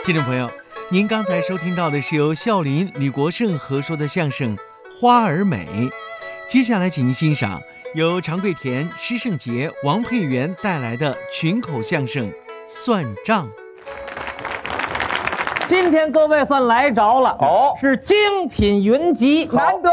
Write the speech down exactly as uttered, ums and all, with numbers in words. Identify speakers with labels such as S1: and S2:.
S1: 听众朋友，您刚才收听到的是由孝林、吕国胜合说的相声《花儿美》，接下来请您欣赏由常贵田、施圣杰、王佩元带来的群口相声《算账》。
S2: 今天各位算来着了，
S3: 哦，
S2: 是精品云集，难得